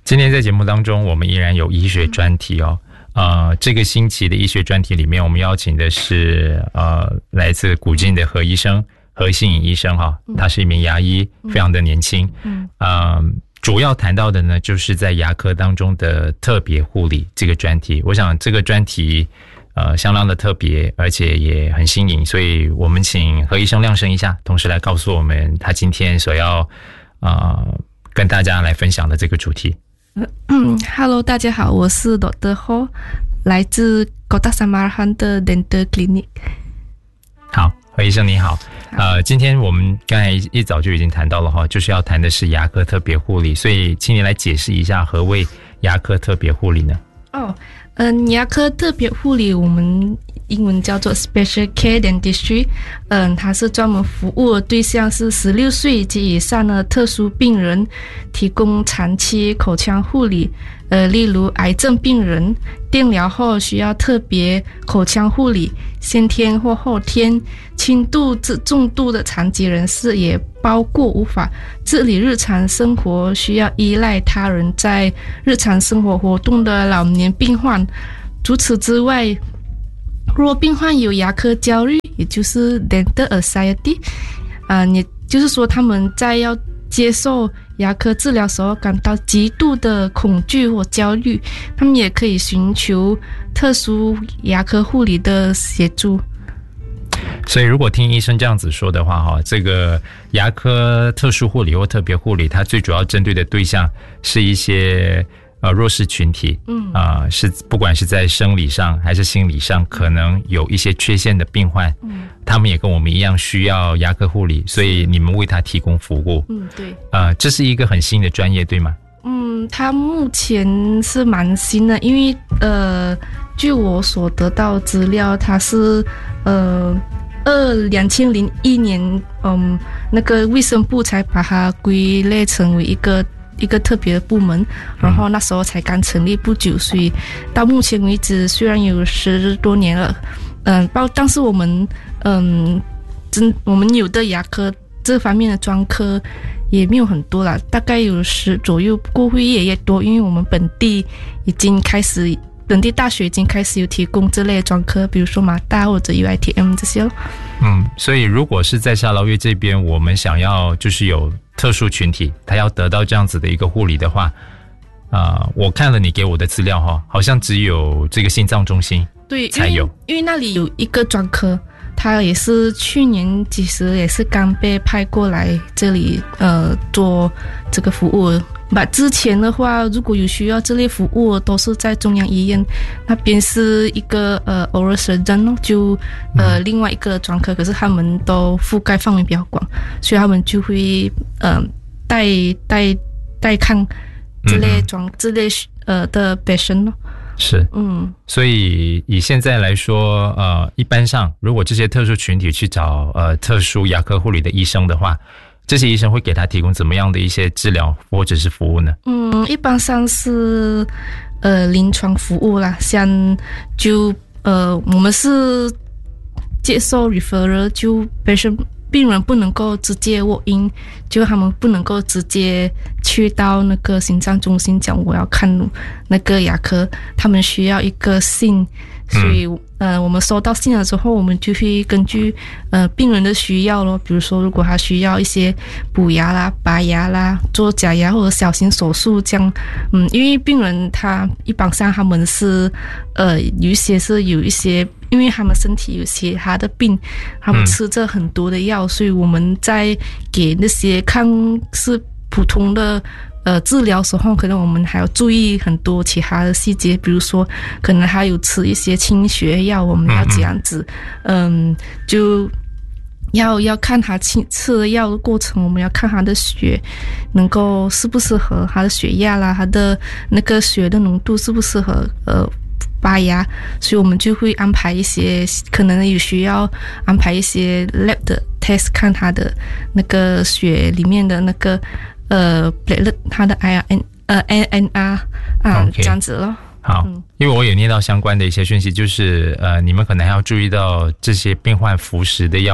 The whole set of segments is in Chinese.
今天在节目当中，我们依然有医学专题哦。这个星期的医学专题里面，我们邀请的是来自古晋的何医生，何信颖医生哈，他是一名牙医，非常的年轻。主要谈到的呢，就是在牙科当中的特别护理这个专题。我想这个专题相当的特别，而且也很新颖，所以我们请何医生亮声一下，同时来告诉我们他今天所要跟大家来分享的这个主题。 Hello， 大家好，我是 Dr. Ho， 来自 Kota Samarkand 的 Dental Clinic。 好，何医生你好。今天我们刚才一早就已经谈到了哈，就是要谈的是牙科特别护理，所以请你来解释一下何谓牙科特别护理呢？ 牙科特别护理我们英文叫做 Special Care Dentistry， 它是专门服务的对象是16岁及以上的特殊病人，提供长期口腔护理，例如癌症病人电疗后需要特别口腔护理，先天或后天轻度至重度的残疾人士，也包括无法自理日常生活需要依赖他人在日常生活活动的老年病患。除此之外，若病患有牙科焦虑，也就是 dental anxiety， 也就是说他们在要接受牙科治疗时候感到极度的恐惧或焦虑，他们也可以寻求特殊牙科护理的协助。 所以如果听医生这样子说的话，这个牙科特殊护理或特别护理，它最主要针对的对象是一些弱势群体，是不管是在生理上还是心理上可能有一些缺陷的病患，他们也跟我们一样需要牙科护理，所以你们为他提供服务。 对。 这是一个很新的专业，对吗？ 它目前是蛮新的，因为据我所得到资料，它是2001年那个卫生部才把它归类成为一个特别的部门，然后那时候才刚成立不久，所以到目前为止虽然有10多年了，但是我们有的牙科这方面的专科也没有很多啦，大概有10左右，不过会越多，因为我们本地大学已经开始有提供这类专科，比如说马大或者 UITM 这些咯。 所以如果是在下劳越这边，我们想要就是有特殊群体，他要得到这样子的一个护理的话，我看了你给我的资料哈，好像只有这个心脏中心对才有， 因为那里有一个专科，他也是去年其实也是刚被派过来这里做这个服务。之前的话，如果有需要这类服务，都是在中央医院那边是一个oral surgeon， 就另外一个专科，可是他们都覆盖范围比较广，所以他们就会带看这类的 patient 咯。 是，所以以现在来说，一般上如果这些特殊群体去找特殊牙科护理的医生的话，这些医生会给他提供怎么样的一些治疗或者是服务呢？ 一般上是临床服务啦，像我们是接受 referral， 就病人不能够直接walk in，就他们不能够直接去到那个心脏中心讲我要看那个牙科，他们需要一个信，所以我们收到信了之后，我们就会根据病人的需要咯，比如说如果他需要一些补牙啦、拔牙啦、做假牙或者小型手术这样，因为病人他一般上他们是有一些因为他们身体有其他的病，他们吃着很多的药，所以我们在给那些看是普通的治疗时候，可能我们还要注意很多其他的细节，比如说可能还有吃一些清血药，我们要这样子，就要看他吃的药的过程，我们要看他的血能够适不适合他的血压啦，他的那个血的浓度适不适合拔牙，所以我们就会安排一些，可能有需要安排一些 lab 的 test， 看他的那个血里面的那个platelet， 他的 INR 这样子咯。 好，因为我有念到相关的一些讯息，就是你们可能还要注意到这些病患服食的药物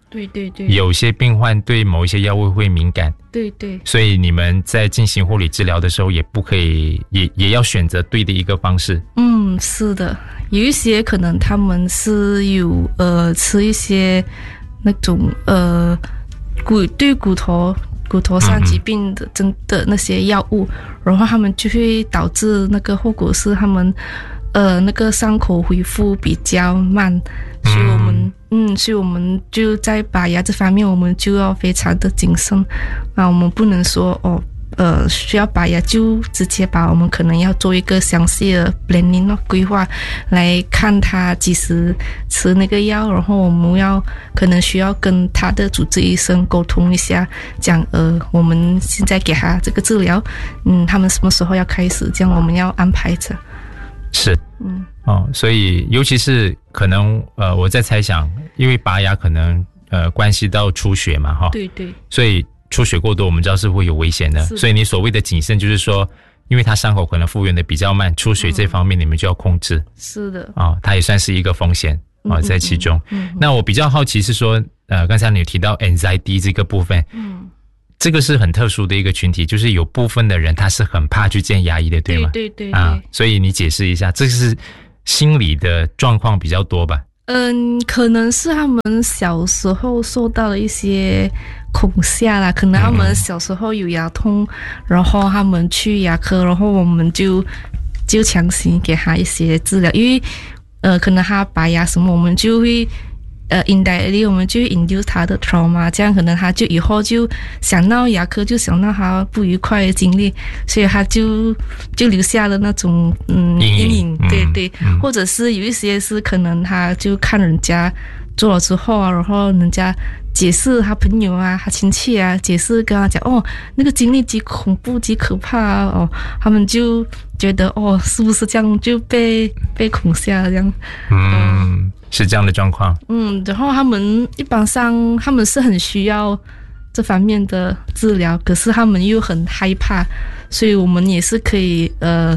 对对对， 有些病患对某一些药物会敏感， 对对， 所以你们在进行护理治疗的时候，也不可以，也要选择对的一个方式。 是的，有一些可能他们是有吃一些那种对骨头上疾病的的那些药物，然后他们就会导致那个后果是他们那个伤口恢复比较慢，所以我们就在拔牙这方面，我们就要非常的谨慎啊，我们不能说需要拔牙就直接拔，我们可能要做一个详细的 planning 规划，来看他几时吃那个药，然后我们可能需要跟他的主治医生沟通一下，讲我们现在给他这个治疗，他们什么时候要开始，这样我们要安排着。 是，所以尤其是可能我在猜想，因为拔牙可能关系到出血嘛，哈， 对对， 所以出血过多我们知道是会有危险的，所以你所谓的谨慎就是说，因为他伤口可能复原的比较慢，出血这方面你们就要控制。 是的， 它也算是一个风险在其中。那我比较好奇是说，刚才你有提到 anxiety 这个部分，这个是很特殊的一个群体，就是有部分的人他是很怕去见牙医的，对吗？ 对对所以你解释一下，这是心理的状况比较多吧？ 可能是他们小时候受到了一些恐吓啦，可能他们小时候有牙痛，然后他们去牙科，然后我们就强行给他一些治疗，因为可能他拔牙什么，我们就会indirectly 我们就 induce 他的 trauma， 这样可能他就以后就想到牙科，就想到他不愉快的经历，所以他就留下了那种阴影，对对，或者是有一些是可能他就看人家做了之后啊，然后人家解释他朋友啊、他亲戚啊，解释跟他讲那个经历极恐怖、极可怕啊，他们就觉得是不是这样就被恐吓这样？ 是这样的状况。 然后他们一般上他们是很需要这方面的治疗，可是他们又很害怕，所以我们也是可以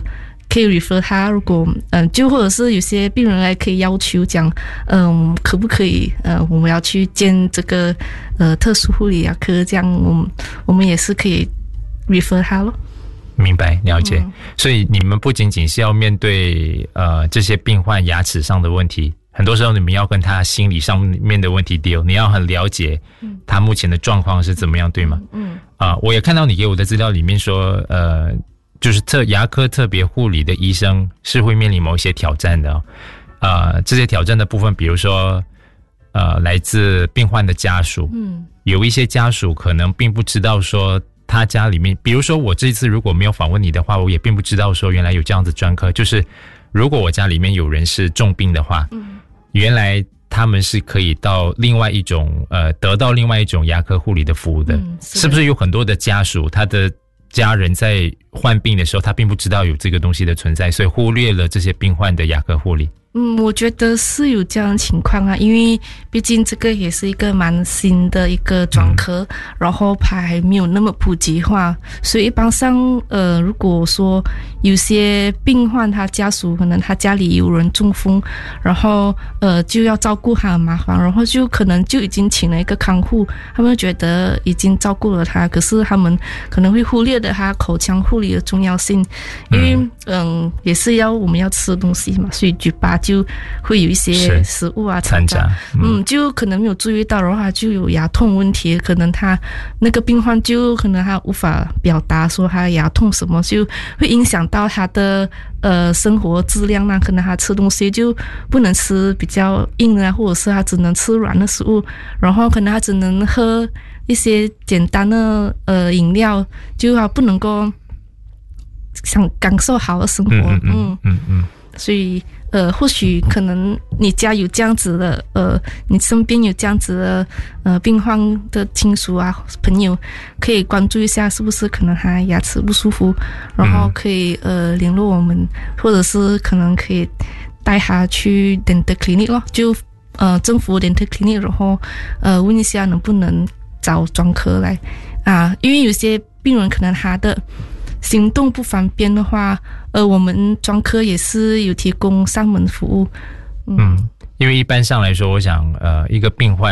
refer 他，如果就或者是有些病人还可以要求讲可不可以我们要去见这个特殊护理牙科，这样我们也是可以 refer 他咯。 明白，了解。所以你们不仅仅是要面对这些病患牙齿上的问题，很多时候你们要跟他心理上面的问题 deal， 你要很了解他目前的状况是怎么样，对吗？我也看到你给我的资料里面说就是牙科特别护理的医生是会面临某一些挑战的这些挑战的部分，比如说来自病患的家属，有一些家属可能并不知道说他家里面，比如说我这次如果没有访问你的话，我也并不知道说原来有这样子专科，就是如果我家里面有人是重病的话，原来他们是可以到另外一种得到另外一种牙科护理的服务的，是不是有很多的家属他的家人在患病的时候他并不知道有这个东西的存在，所以忽略了这些病患的牙科护理？ 我觉得是有这样的情况啊，因为毕竟这个也是一个蛮新的一个专科，然后还没有那么普及化，所以一般上如果说有些病患他家属可能他家里有人中风，然后就要照顾他很麻烦，然后就可能就已经请了一个看护，他们觉得已经照顾了他，可是他们可能会忽略了他口腔护理的重要性，因为也是我们要吃东西嘛，所以嘴巴就会有一些食物啊掺杂，就可能没有注意到，然后他就有牙痛问题，可能他那个病患就可能他无法表达说他牙痛什么，就会影响到他的生活质量啦，可能他吃东西就不能吃比较硬的，或者是他只能吃软的食物，然后可能他只能喝一些简单的饮料，就他不能够想感受好的生活。所以或许可能你家有这样子的你身边有这样子的病患的亲属啊朋友，可以关注一下是不是可能他牙齿不舒服，然后可以联络我们，或者是可能可以带他去 dental clinic 咯，就政府 dental clinic， 然后问一下能不能找专科来因为有些病人可能他的行动不方便的话，我们专科也是有提供上门服务。 因为一般上来说，我想一个病患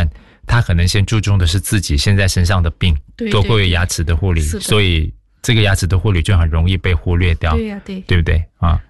他可能先注重的是自己现在身上的病，多过于牙齿的护理，所以这个牙齿的护理就很容易被忽略掉， 对呀，对， 对不对啊？